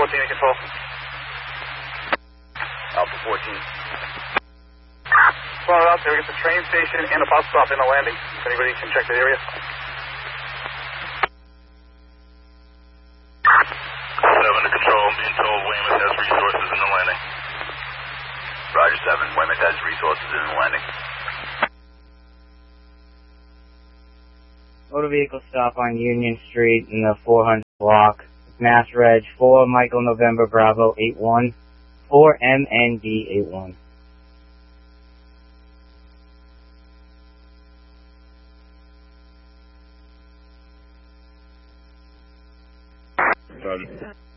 14 in control. Alpha 14. Far out there, we get the train station and a bus stop in the landing. If anybody can check the area. 7 to control, I'm being told Weymouth has resources in the landing. Roger 7, Weymouth has resources in the landing. Motor vehicle stop on Union Street in the 400 block. Mass Reg 4 Michael November Bravo 81 4 MND 81. Roger.